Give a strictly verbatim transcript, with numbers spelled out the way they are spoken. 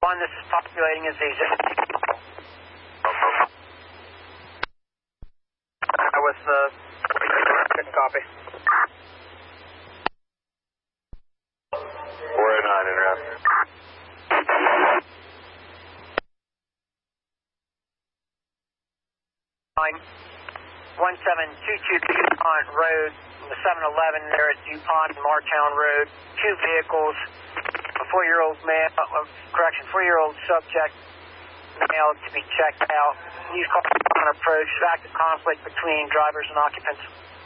One, this is populating as a zip. I was, uh, couldn't copy. four oh nine, interrupt. one seven two two DuPont Road, the seven eleven there at DuPont and Martown Road. Two vehicles, a four-year-old male, uh, correction, four-year-old subject, male to be checked out. These cars on approach, active conflict between drivers and occupants.